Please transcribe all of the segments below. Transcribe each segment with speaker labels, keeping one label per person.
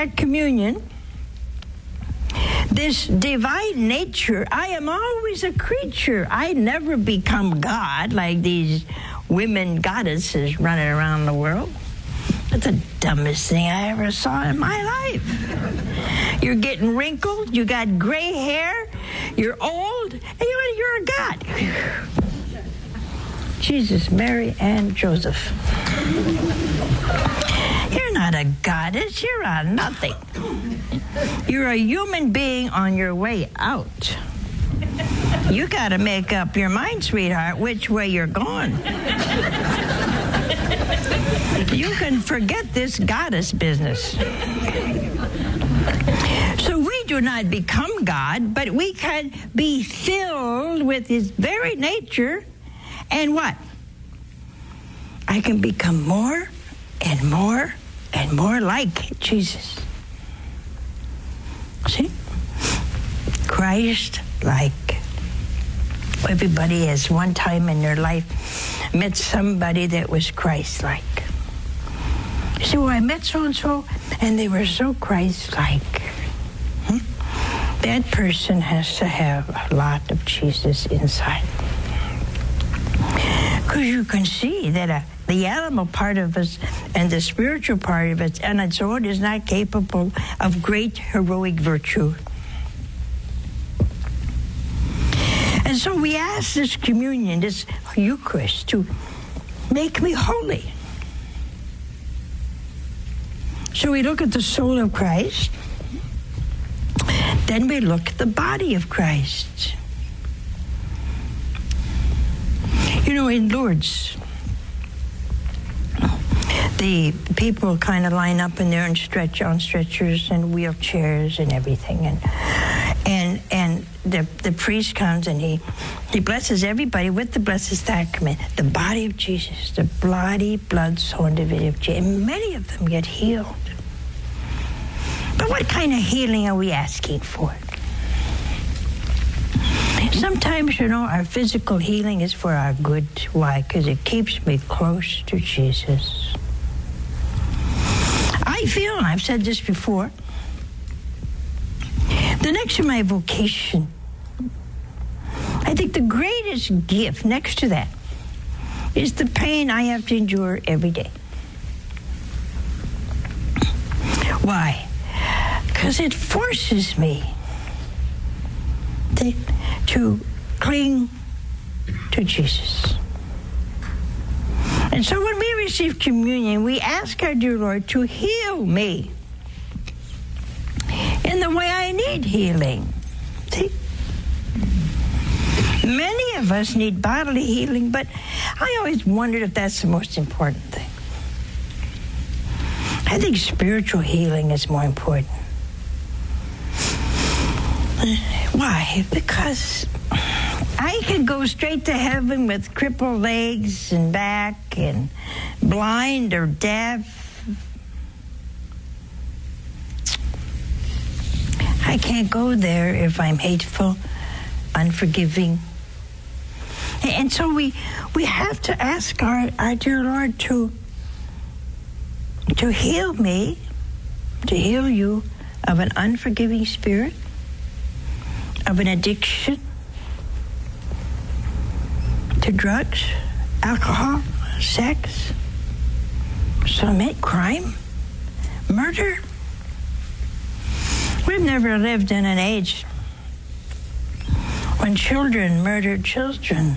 Speaker 1: at communion, this divine nature, I am always a creature. I never become God like these women goddesses running around the world. That's the dumbest thing I ever saw in my life. You're getting wrinkled, you got gray hair, you're old, and you're a god. Jesus, Mary, and Joseph. You're not a goddess, you're a nothing. You're a human being on your way out. You got to make up your mind, sweetheart, which way you're going. You can forget this goddess business. So we do not become God, but we can be filled with His very nature. And what? I can become more and more and more like Jesus. See? Christ-like. Everybody has one time in their life met somebody that was Christ-like. You say, well, I met so-and-so, and they were so Christ-like. That person has to have a lot of Jesus inside. Because you can see that the animal part of us and the spiritual part of us on its own is not capable of great heroic virtue. And so we ask this communion, this Eucharist, to make me holy. So we look at the soul of Christ, then we look at the body of Christ. You know, in Lourdes, the people kind of line up in there and stretch on stretchers and wheelchairs and everything, and the priest comes and he blesses everybody with the Blessed Sacrament, the body of Jesus, the bloody, blood, soul, and divinity of Jesus. And many of them get healed. But what kind of healing are we asking for? Sometimes, you know, our physical healing is for our good. Why? Because it keeps me close to Jesus. I feel, and I've said this before, the next to my vocation, I think the greatest gift next to that is the pain I have to endure every day. Why? Because it forces me to cling to Jesus. And so when we receive communion, we ask our dear Lord to heal me in the way I need healing. See? Many of us need bodily healing, but I always wondered if that's the most important thing. I think spiritual healing is more important. Why? Because I could go straight to heaven with crippled legs and back and blind or deaf. I can't go there if I'm hateful, unforgiving. And so we have to ask our dear Lord to heal me, to heal you of an unforgiving spirit, of an addiction to drugs, alcohol, sex, crime, murder. We've never lived in an age when children murdered children.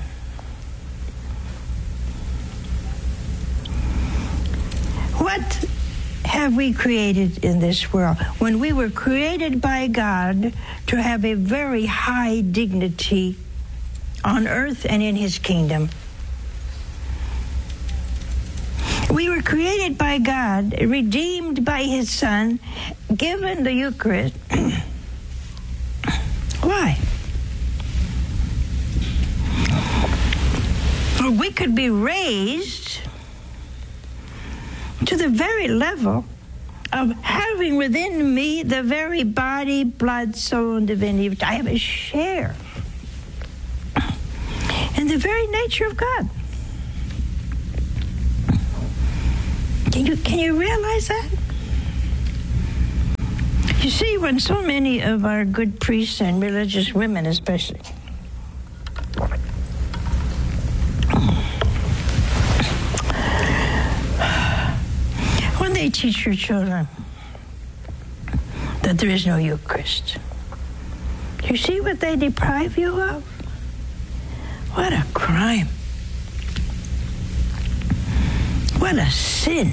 Speaker 1: What have we created in this world? When we were created by God to have a very high dignity on earth and in His kingdom. We were created by God, redeemed by His Son, given the Eucharist. Why? Or we could be raised to the very level of having within me the very body, blood, soul, and divinity. I have a share in the very nature of God. Can you realize that? You see, when so many of our good priests and religious women especially when they teach your children that there is no Eucharist, you see what they deprive you of? What a crime. What a sin.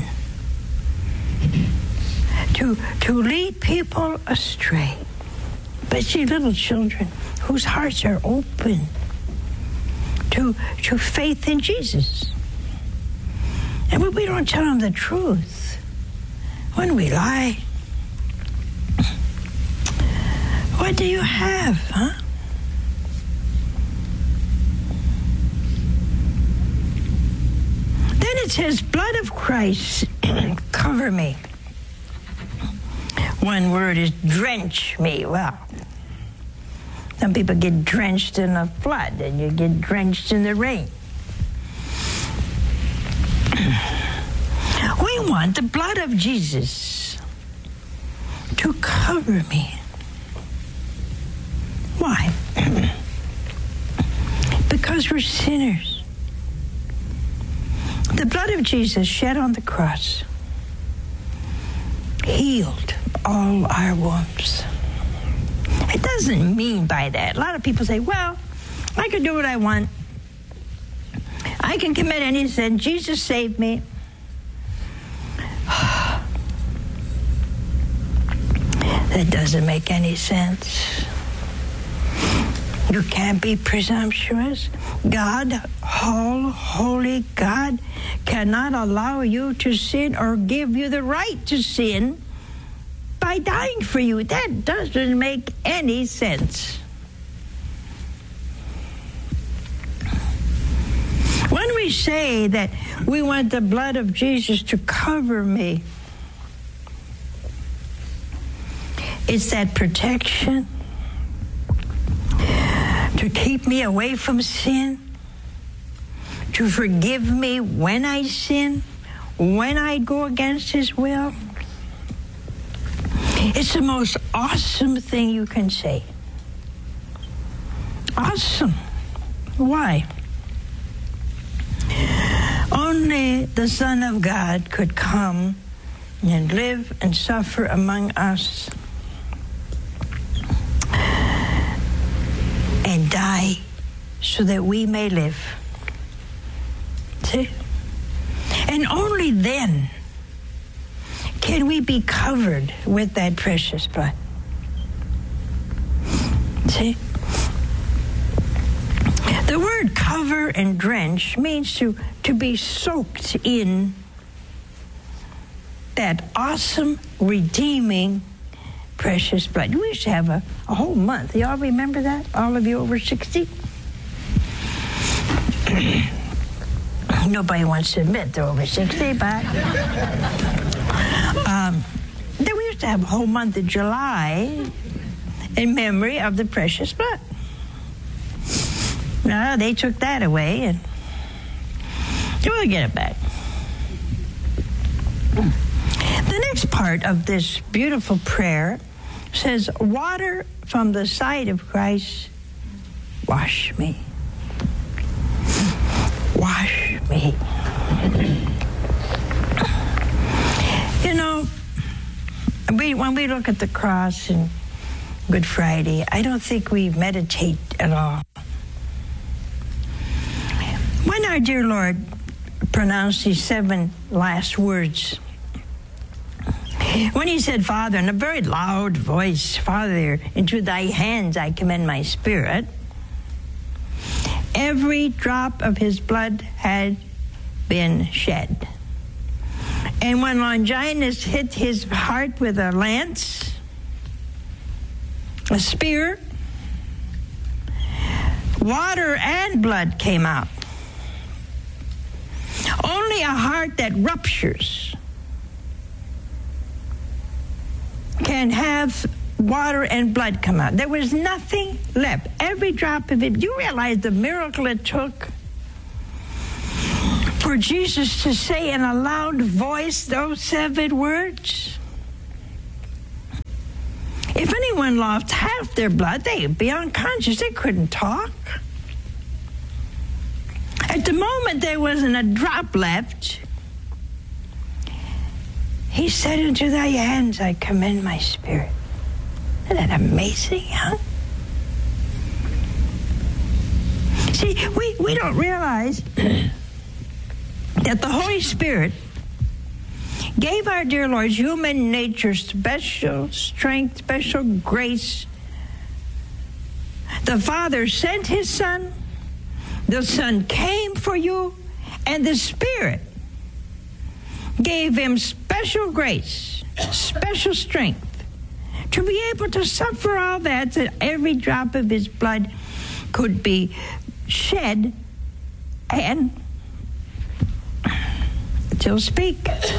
Speaker 1: To lead people astray, especially little children whose hearts are open to faith in Jesus. And when we don't tell them the truth, when we lie, what do you have, huh? Then it says, blood of Christ, cover me. One word is drench me. Well, some people get drenched in a flood, and you get drenched in the rain. We want the blood of Jesus to cover me. Why? Because we're sinners. The blood of Jesus shed on the cross healed all our wounds. It doesn't mean by that. A lot of people say, well, I can do what I want. I can commit any sin. Jesus saved me. That doesn't make any sense. You can't be presumptuous. God, all holy God, cannot allow you to sin or give you the right to sin by dying for you. That doesn't make any sense. When we say that we want the blood of Jesus to cover me, it's that protection to keep me away from sin, to forgive me when I sin, when I go against His will. It's the most awesome thing you can say. Awesome. Why? Only the Son of God could come and live and suffer among us and die so that we may live. See? And only then can we be covered with that precious blood. See? The word cover and drench means to be soaked in that awesome, redeeming, precious blood. We used to have a whole month. Y'all remember that? All of you over 60? Nobody wants to admit they're over 60, but then we used to have a whole month of July in memory of the precious blood. Now, they took that away, and we'll get it back. The next part of this beautiful prayer says, water from the side of Christ, wash me. Wash me. You know, when we look at the cross and Good Friday, I don't think we meditate at all. When our dear Lord pronounced these 7 last words, when He said, Father, in a very loud voice, Father, into Thy hands I commend my spirit, every drop of His blood had been shed. And when Longinus hit His heart with a lance, a spear, water and blood came out. Only a heart that ruptures can have water and blood come out. There was nothing left. Every drop of it. You realize the miracle it took for Jesus to say in a loud voice those 7 words? If anyone lost half their blood, they'd be unconscious. They couldn't talk. At the moment there wasn't a drop left, he said, "Into thy hands I commend my spirit." Isn't that amazing, huh? See, we don't realize that the Holy Spirit gave our dear Lord human nature special strength, special grace. The Father sent his Son. The Son came for you. And the Spirit gave him special grace, special strength to be able to suffer all that every drop of his blood could be shed and still speak.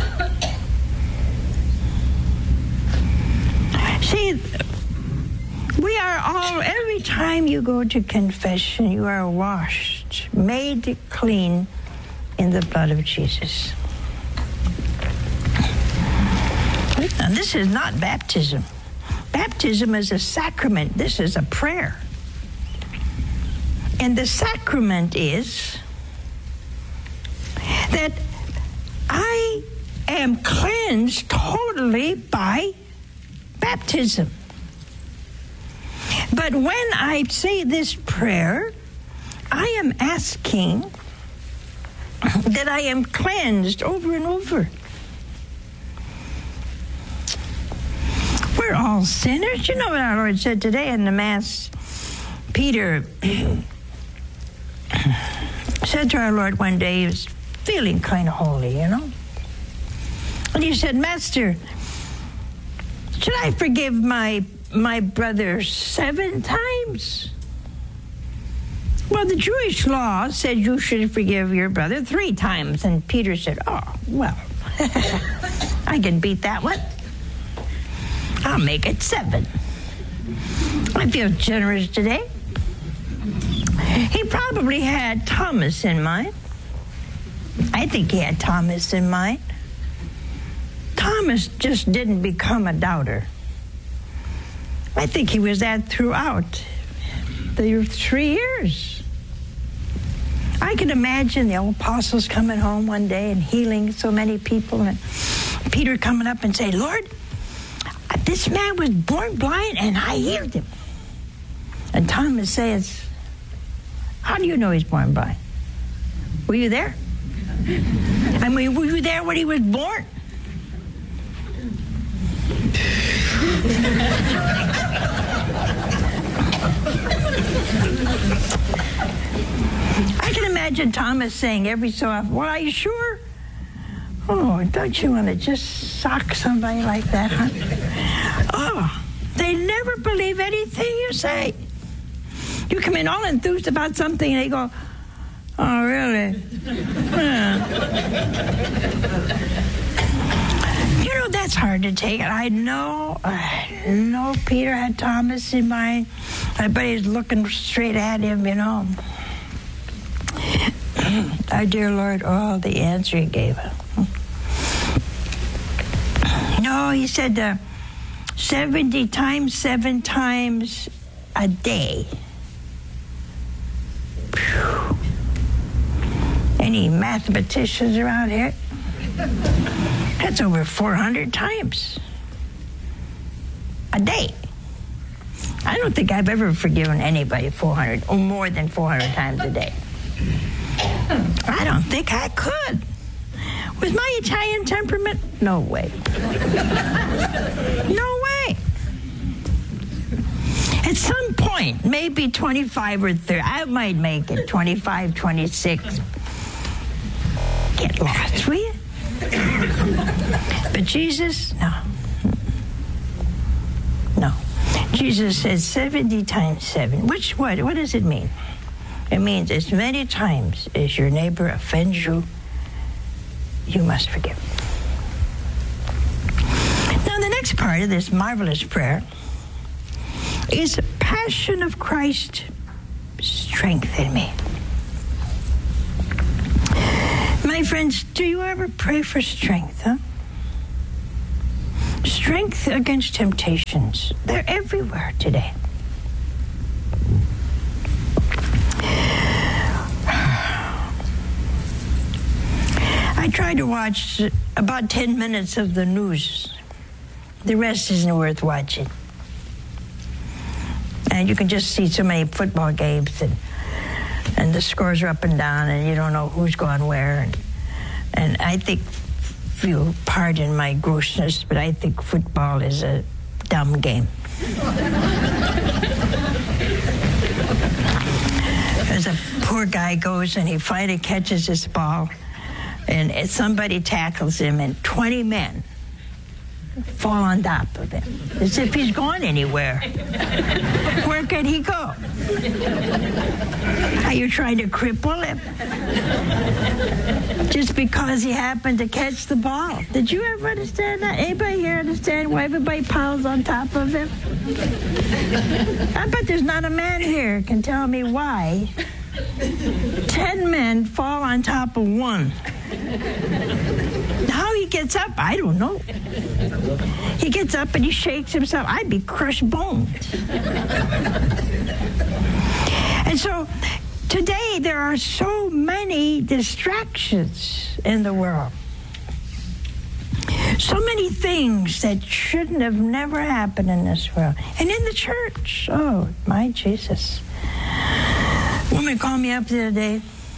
Speaker 1: See, we are all, every time you go to confession, you are washed, made clean in the blood of Jesus. Now, this is not baptism. Baptism is a sacrament. This is a prayer. And the sacrament is that I am cleansed totally by baptism. But when I say this prayer, I am asking that I am cleansed over and over. We're all sinners. You know what our Lord said today in the Mass? Peter said to our Lord one day, he was feeling kind of holy, you know. And he said, "Master, should I forgive my brother 7 times? Well, the Jewish law said you should forgive your brother 3 times. And Peter said, "Oh, well, I can beat that one. I'll make it 7. I feel generous today." He probably had Thomas in mind. I think he had Thomas in mind. Thomas just didn't become a doubter. I think he was that throughout the 3 years. I can imagine the old apostles coming home one day and healing so many people, and Peter coming up and saying, "Lord, this man was born blind and I healed him." And Thomas says, "How do you know he's born blind? Were you there? I mean, were you there when he was born?" I can imagine Thomas saying every so often, "Well, are you sure? Oh, don't you want to just sock somebody like that, huh?" Oh, they never believe anything you say. You come in all enthused about something and they go, "Oh, really?" You know, that's hard to take. I know Peter had Thomas in mind. I bet he's looking straight at him, you know. Our dear Lord, the answer he gave him. No, he said 70 times, 7 times a day. Whew. Any mathematicians around here? That's over 400 times a day. I don't think I've ever forgiven anybody 400 or more than 400 times a day. I don't think I could. With my Italian temperament, no way. No way. At some point, maybe 25 or 30, I might make it 25, 26. Get lost, will you? But Jesus, no. No. Jesus says 70 times 7. What does it mean? It means as many times as your neighbor offends you, you must forgive. Now, the next part of this marvelous prayer is Passion of Christ, strengthen me. My friends, do you ever pray for strength, huh? Strength against temptations. They're everywhere today. I try to watch about 10 minutes of the news. The rest isn't worth watching. And you can just see so many football games, and the scores are up and down, and you don't know who's going where. And I think, if you'll pardon my grossness, but I think football is a dumb game. As a poor guy goes and he finally catches this ball, and somebody tackles him, and 20 men fall on top of him, as if he's going anywhere. Where can he go? Are you trying to cripple him? Just because he happened to catch the ball. Did you ever understand that? Anybody here understand why everybody piles on top of him? I bet there's not a man here can tell me why 10 men fall on top of one. How he gets up, I don't know. He gets up and he shakes himself. I'd be crushed bones. And so today there are so many distractions in the world. So many things that shouldn't have never happened in this world. And in the church, oh, my Jesus. A woman called me up the other day.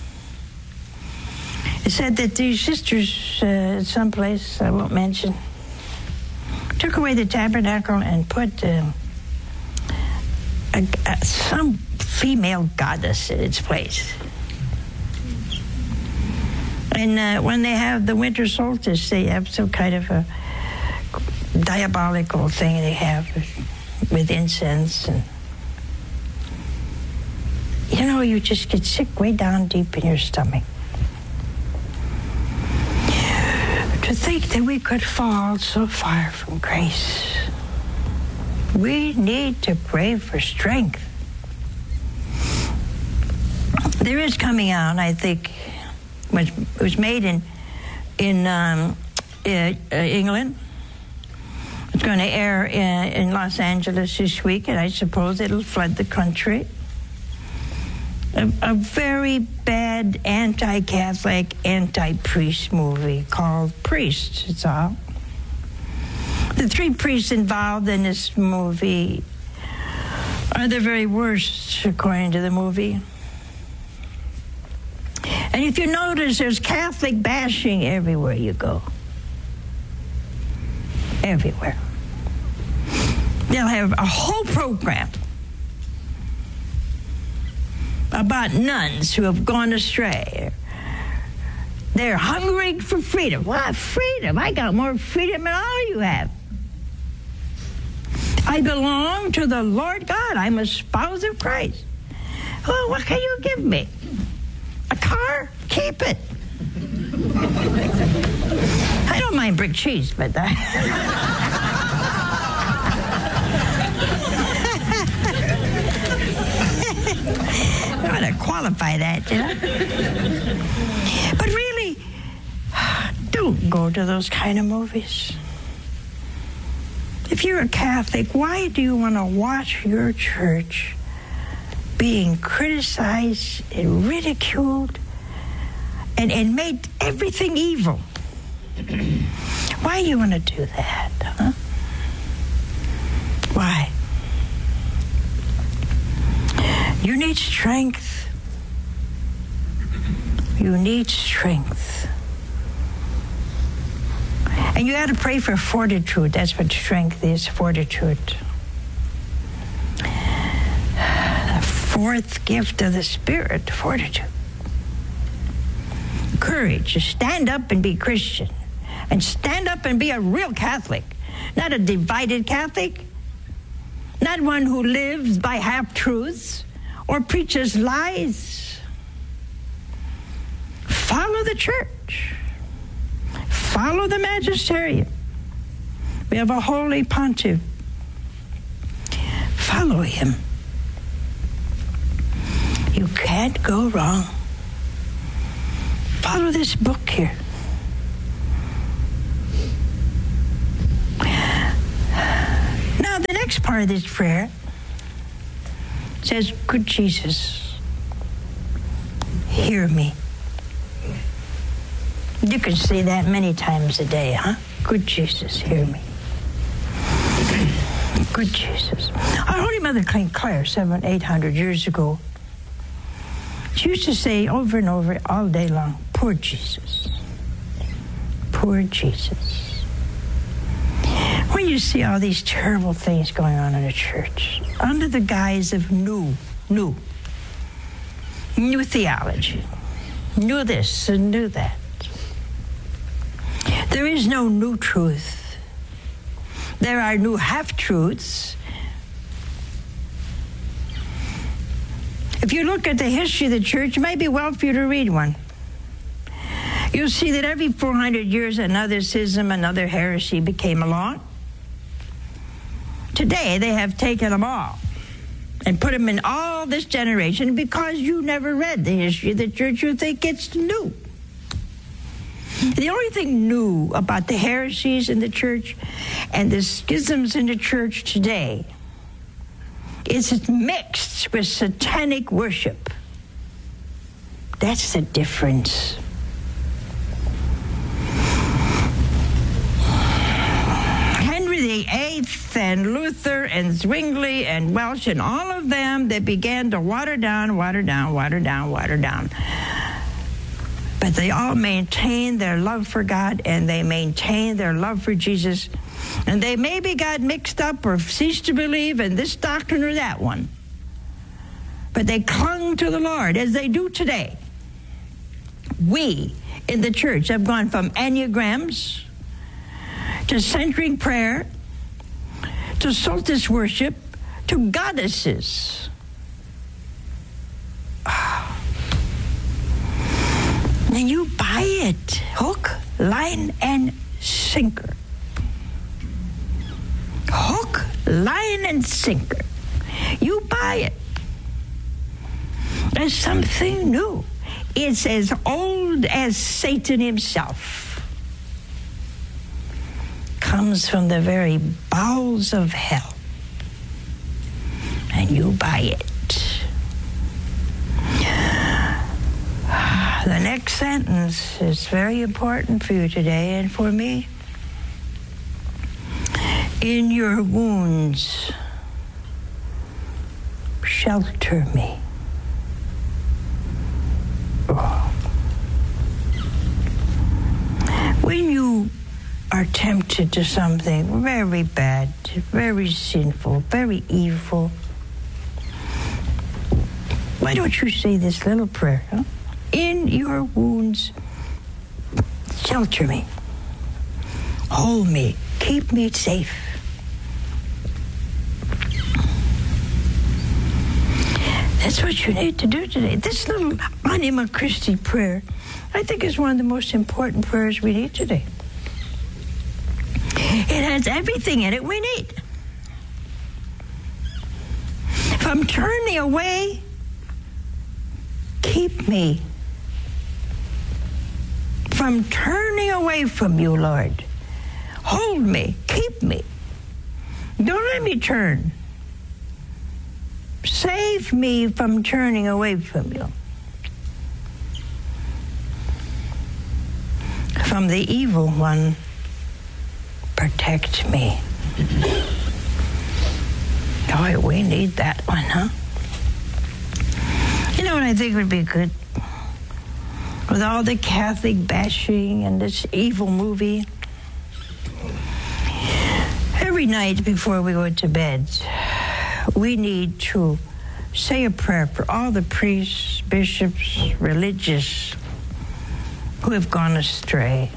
Speaker 1: It said that these sisters, someplace I won't mention, took away the tabernacle and put some female goddess in its place. And when they have the winter solstice, they have some kind of a diabolical thing they have with incense. And you know, you just get sick way down deep in your stomach. To think that we could fall so far from grace. We need to pray for strength. There is coming out, I think, it was made in England. It's going to air in Los Angeles this week, and I suppose it'll flood the country. A very bad anti-Catholic, anti-priest movie called Priests, it's all. The three priests involved in this movie are the very worst, according to the movie. And if you notice, there's Catholic bashing everywhere you go. Everywhere. They'll have a whole program about nuns who have gone astray. They're hungering for freedom. What freedom? I got more freedom than all you have. I belong to the Lord God. I'm a spouse of Christ. Oh, what can you give me? A car? Keep it. I don't mind brick cheese, but I ought to qualify that, you know? But really, don't go to those kind of movies. If you're a Catholic, why do you want to watch your church being criticized and ridiculed and made everything evil? Why do you want to do that, huh? Why? You need strength. You need strength. And you got to pray for fortitude. That's what strength is, fortitude. The fourth gift of the Spirit, fortitude. Courage to stand up and be Christian. And stand up and be a real Catholic. Not a divided Catholic. Not one who lives by half-truths or preaches lies. Follow the church. Follow the magisterium. We have a holy pontiff. Follow him. You can't go wrong. Follow this book here. next part of this prayer says, good Jesus, hear me. You can say that many times a day, huh? Good Jesus, hear me. Good Jesus. Our Holy Mother St. Clare, 800 years ago, she used to say over and over all day long, poor Jesus. Poor Jesus. When you see all these terrible things going on in the church, under the guise of new theology, new this and new that, there is no new truth. There are new half-truths. If you look at the history of the church, it might be well for you to read one. You'll see that every 400 years another schism, another heresy became along. Today they have taken them all and put them in all this generation. Because you never read the history of the church, you think it's new. The only thing new about the heresies in the church and the schisms in the church today is it's mixed with satanic worship. That's the difference. Henry VIII and Luther and Zwingli and Welsh and all of them, they began to water down. But they all maintained their love for God, and they maintained their love for Jesus. And they maybe got mixed up or ceased to believe in this doctrine or that one. But they clung to the Lord, as they do today. We in the church have gone from enneagrams to centering prayer to solstice worship to goddesses. And you buy it, hook, line, and sinker. Hook, line, and sinker. You buy it. There's something new. It's as old as Satan himself. Comes from the very bowels of hell. And you buy it. The next sentence is very important for you today and for me. In your wounds, shelter me. Oh. When you are tempted to something very bad, very sinful, very evil, why don't you say this little prayer, huh? In your wounds, shelter me, hold me, keep me safe. That's what you need to do today. This little Anima Christi prayer, I think, is one of the most important prayers we need today. It has everything in it we need. If I'm turning away, keep me from turning away from you, Lord. Hold me, keep me. Don't let me turn. Save me from turning away from you. From the evil one, protect me. Boy, we need that one, huh? You know what I think would be good? With all the Catholic bashing and this evil movie, every night before we go to bed, we need to say a prayer for all the priests, bishops, religious who have gone astray.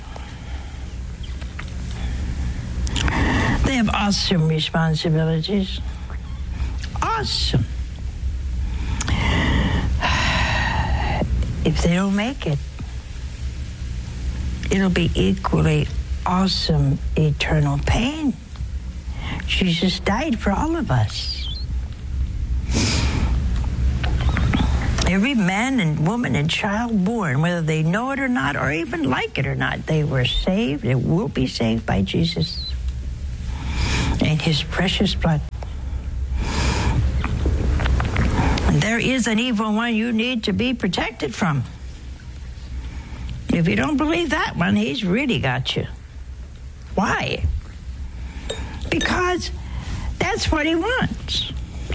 Speaker 1: They have awesome responsibilities. Awesome. If they don't make it, it'll be equally awesome eternal pain. Jesus died for all of us. Every man and woman and child born, whether they know it or not, or even like it or not, they were saved. They will be saved by Jesus and his precious blood. There is an evil one you need to be protected from. If you don't believe that one, he's really got you. Why? Because that's what he wants.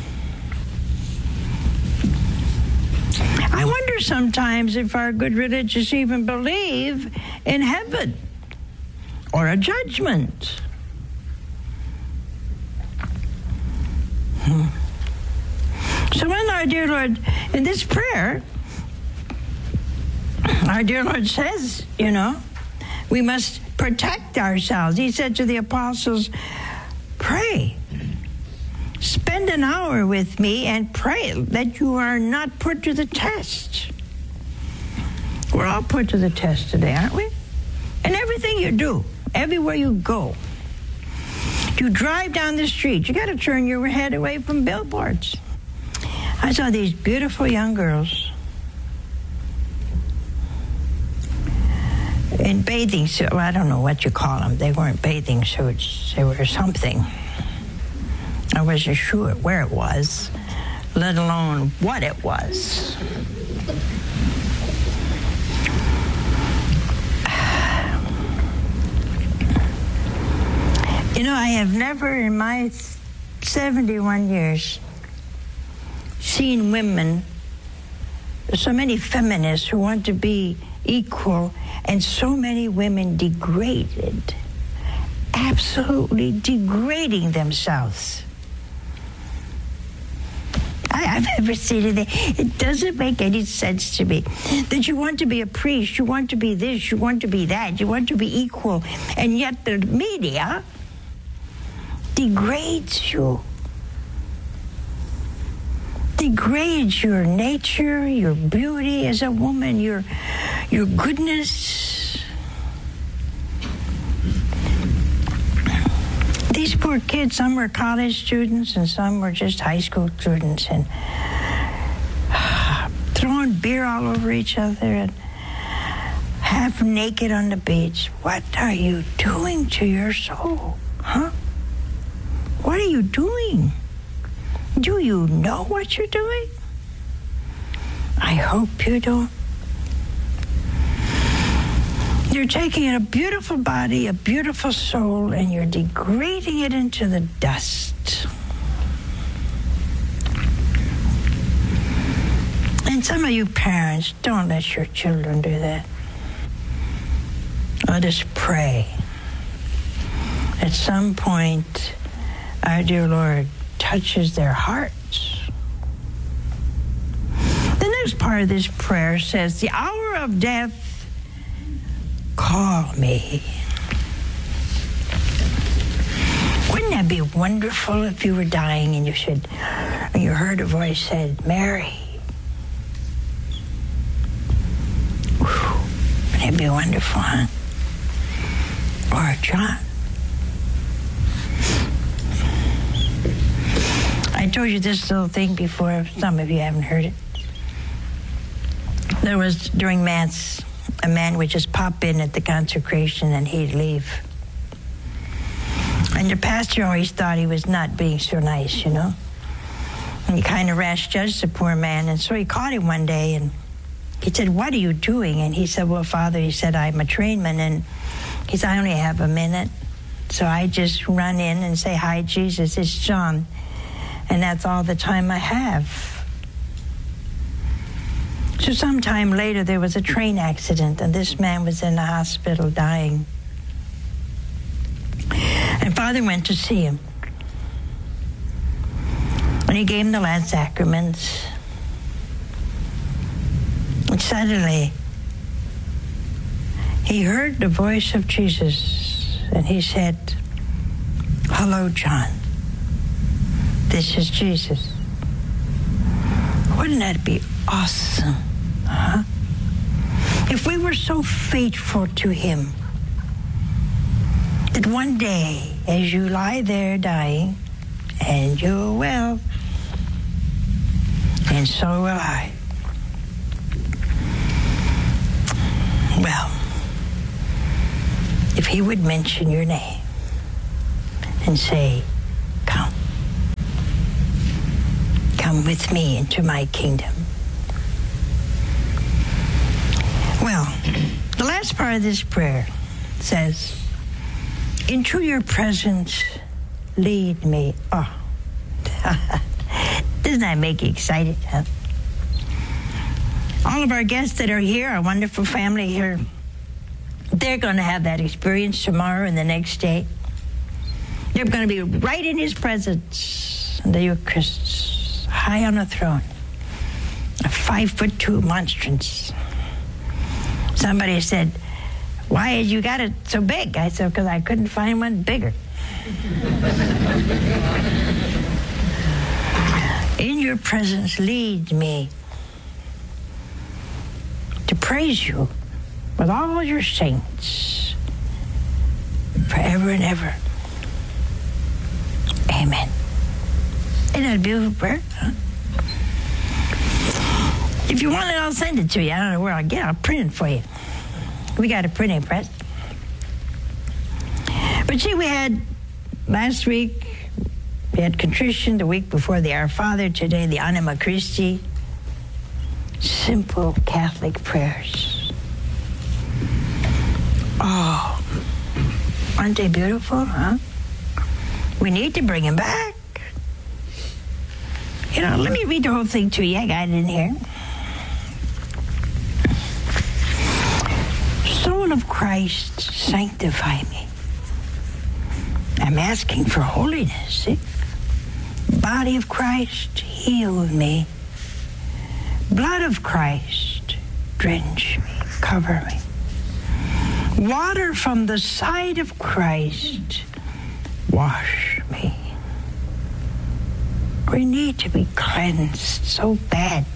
Speaker 1: I wonder sometimes if our good religious even believe in heaven or a judgment. So when our dear Lord, in this prayer, our dear Lord says, we must protect ourselves. He said to the apostles, pray. Spend an hour with me and pray that you are not put to the test. We're all put to the test today, aren't we? And everything you do, everywhere you go. You drive down the street, you got to turn your head away from billboards. I saw these beautiful young girls in bathing suits. Well, I don't know what you call them. They weren't bathing suits. They were something. I wasn't sure where it was, let alone what it was. I have never in my 71 years seen women, so many feminists who want to be equal, and so many women degraded, absolutely degrading themselves. I've never seen it. It doesn't make any sense to me that you want to be a priest, you want to be this, you want to be that, you want to be equal, and yet the media degrades you. Degrades your nature, your beauty as a woman, your goodness. These poor kids, some were college students and some were just high school students, and throwing beer all over each other and half naked on the beach. What are you doing to your soul? Huh? What are you doing? Do you know what you're doing? I hope you don't. You're taking a beautiful body, a beautiful soul, and you're degrading it into the dust. And some of you parents, don't let your children do that. Let us pray. At some point, our dear Lord touches their hearts. The next part of this prayer says, the hour of death, call me. Wouldn't that be wonderful if you were dying and you heard a voice said, Mary? Wouldn't that be wonderful, huh? Or John? I told you this little thing before. Some of you haven't heard it. There was, during Mass, a man would just pop in at the consecration and he'd leave. And the pastor always thought he was not being so nice, And he kind of rash judged the poor man. And so he caught him one day and he said, what are you doing? And he said, well, Father, he said, I'm a trainman. And he said, I only have a minute. So I just run in and say, hi, Jesus, it's John. And that's all the time I have. So sometime later, there was a train accident, and this man was in the hospital dying. And Father went to see him. And he gave him the last sacraments. And suddenly, he heard the voice of Jesus, and he said, hello, John. This is Jesus. Wouldn't that be awesome, huh? If we were so faithful to him that one day, as you lie there dying, and you will, and so will I. Well, if he would mention your name and say, come come with me into my kingdom. Well, the last part of this prayer says, into your presence, lead me. Oh, doesn't that make you excited, huh? All of our guests that are here, our wonderful family here, they're going to have that experience tomorrow and the next day. They're going to be right in his presence on the Eucharist, high on a throne, a 5'2" monstrance. Somebody said, why had you got it so big? I said, because I couldn't find one bigger. In your presence, lead me to praise you with all your saints forever and ever. Amen. Isn't that a beautiful prayer? Huh? If you want it, I'll send it to you. I don't know where I'll get it. I'll print it for you. We got a printing press. But see, we had last week, we had contrition, the week before the Our Father, today the Anima Christi. Simple Catholic prayers. Oh, aren't they beautiful, huh? We need to bring him back. You know, let me read the whole thing to you. I got it in here. Soul of Christ, sanctify me. I'm asking for holiness. See? Body of Christ, heal me. Blood of Christ, drench me, cover me. Water from the side of Christ, wash me. We need to be cleansed so bad.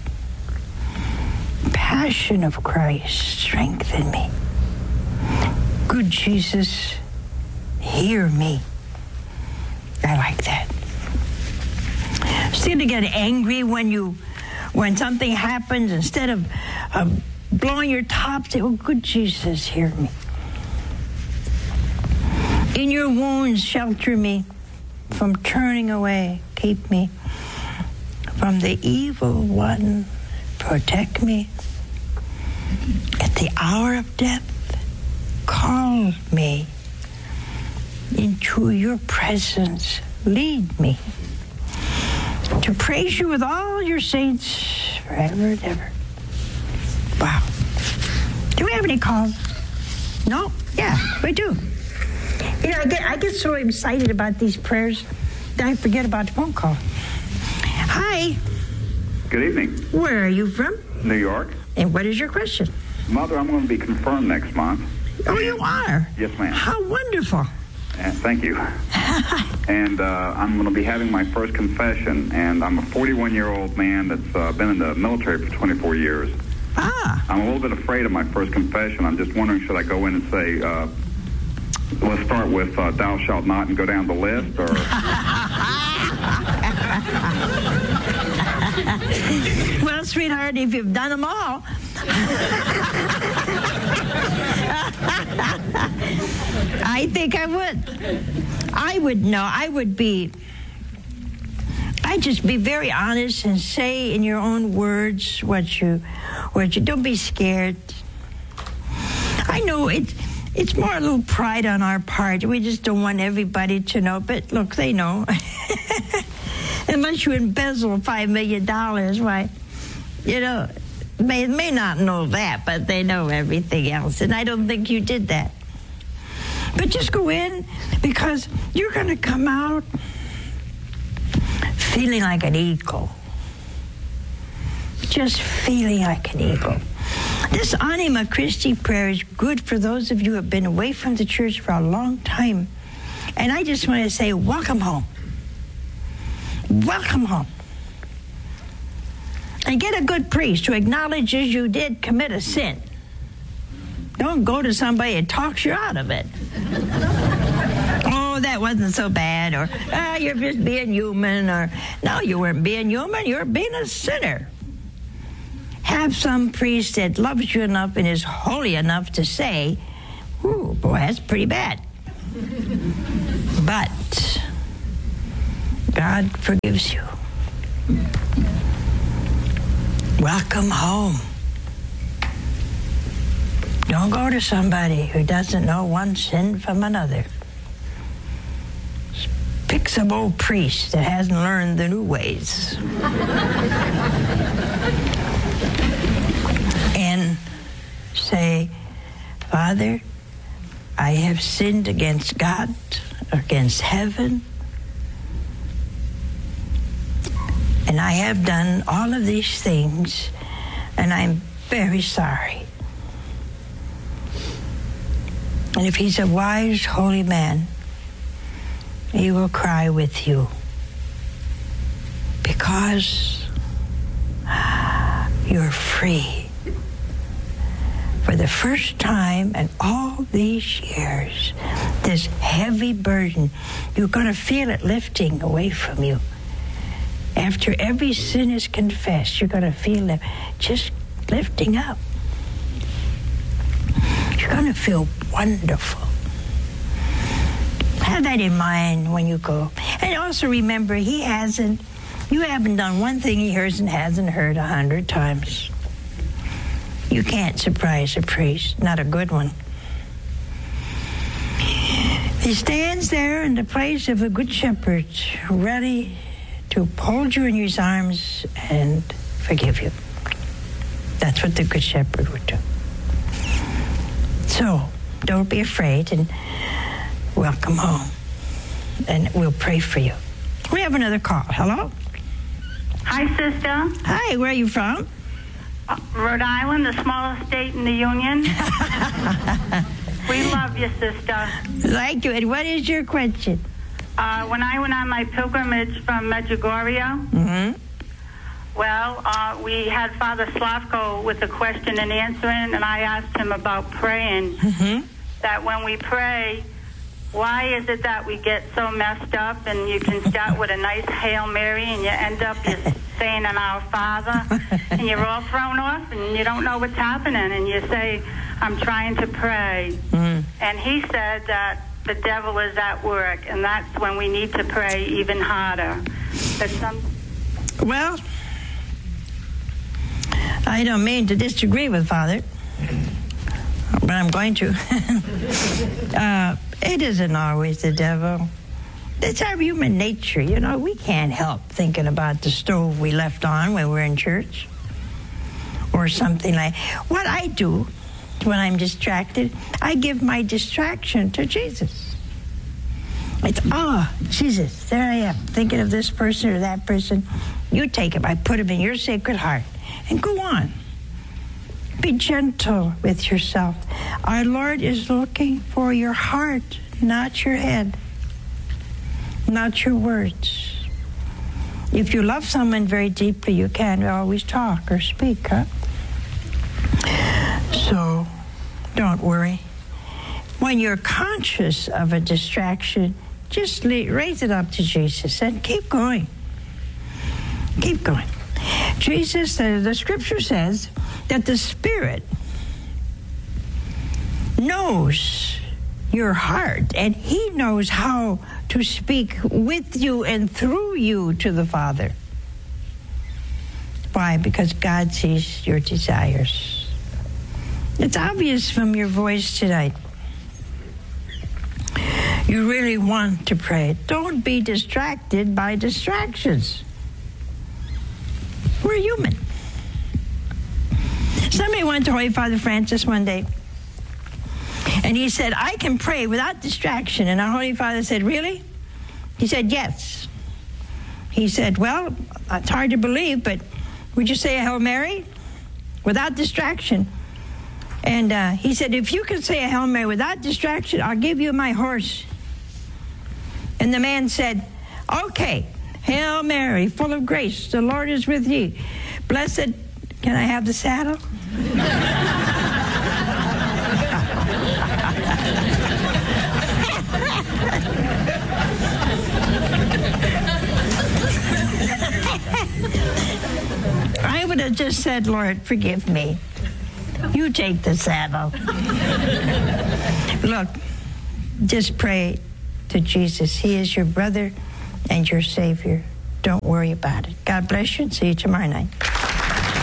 Speaker 1: Passion of Christ, strengthen me. Good Jesus, hear me. I like that. See, to get angry when something happens, instead of blowing your top, say, oh, good Jesus, hear me. In your wounds, shelter me from turning away. Keep me from the evil one. Protect me. At the hour of death, call me into your presence. Lead me to praise you with all your saints forever and ever. Wow. Do we have any calls? No? Yeah, we do. You know, I get so excited about these prayers that I forget about the phone call. Hi.
Speaker 2: Good evening.
Speaker 1: Where are you from?
Speaker 2: New York.
Speaker 1: And what is your question?
Speaker 2: Mother, I'm going to be confirmed next month.
Speaker 1: Oh, you are?
Speaker 2: Yes, ma'am.
Speaker 1: How wonderful.
Speaker 2: Thank you. And I'm going to be having my first confession, and I'm a 41-year-old man that's been in the military for 24 years.
Speaker 1: Ah.
Speaker 2: I'm a little bit afraid of my first confession. I'm just wondering, should I go in and say, let's start with thou shalt not and go down the list, or...
Speaker 1: Well, sweetheart, if you've done them all... I think I would. I would know. I'd just be very honest and say in your own words what you don't be scared. I know it's more a little pride on our part. We just don't want everybody to know, but look, they know. Unless you embezzle $5 million, why, you know, they may not know that, but they know everything else. And I don't think you did that. But just go in, because you're going to come out feeling like an eagle. Just feeling like an eagle. This Anima Christi prayer is good for those of you who have been away from the church for a long time. And I just want to say, welcome home. Welcome home. And get a good priest who acknowledges you did commit a sin. Don't go to somebody that talks you out of it. Oh, that wasn't so bad, or you're just being human, or no, you weren't being human, you're being a sinner. Have some priest that loves you enough and is holy enough to say, ooh, boy, that's pretty bad. But God forgives you. Welcome home. Don't go to somebody who doesn't know one sin from another. Pick some old priest that hasn't learned the new ways. And say, Father, I have sinned against God, against heaven, and I have done all of these things, and I'm very sorry. And if he's a wise, holy man, he will cry with you, because you're free. For the first time in all these years, this heavy burden, you're going to feel it lifting away from you. After every sin is confessed, you're going to feel it just lifting up. You're going to feel wonderful. Have that in mind when you go. And also remember, you haven't done one thing he hasn't heard 100 times. You can't surprise a priest, not a good one. He stands there in the place of a good shepherd, ready to hold you in his arms and forgive you. That's what the good shepherd would do. So, don't be afraid, and welcome home. And we'll pray for you. We have another call. Hello?
Speaker 3: Hi, sister.
Speaker 1: Hi, where are you from?
Speaker 3: Rhode Island, the smallest state in the Union. We love you, sister.
Speaker 1: Thank you. And what is your question?
Speaker 3: When I went on my pilgrimage from Medjugorje, we had Father Slavko with a question and answering, and I asked him about praying. That when we pray, why is it that we get so messed up and you can start with a nice Hail Mary and you end up just saying an Our Father and you're all thrown off and you don't know what's happening and you say, I'm trying to pray. And he said that the devil is at work, and that's when we need to pray even harder.
Speaker 1: Well, I don't mean to disagree with Father, but I'm going to. It isn't always the devil. It's our human nature. You know, we can't help thinking about the stove we left on when we're in church or something like. What I do when I'm distracted, I give my distraction to Jesus. It's, Jesus, there I am, thinking of this person or that person. You take him. I put him in your sacred heart. And go on. Be gentle with yourself. Our Lord is looking for your heart, not your head, not your words. If you love someone very deeply, you can't always talk or speak, huh? So, don't worry. When you're conscious of a distraction, just raise it up to Jesus and keep going. Keep going. Jesus, the scripture says that the Spirit knows your heart, and he knows how to speak with you and through you to the Father. Why? Because God sees your desires. It's obvious from your voice tonight. You really want to pray. Don't be distracted by distractions. We're human. Somebody went to Holy Father Francis one day, and he said, I can pray without distraction. And our Holy Father said, really? He said, yes. He said, well, it's hard to believe, but would you say a Hail Mary without distraction? And he said, if you can say a Hail Mary without distraction, I'll give you my horse. And the man said, okay, Hail Mary, full of grace, the Lord is with you. Blessed, can I have the saddle? I would have just said, Lord, forgive me. You take the saddle. Look, just pray to Jesus. He is your brother and your Savior. Don't worry about it. God bless you and see you tomorrow night.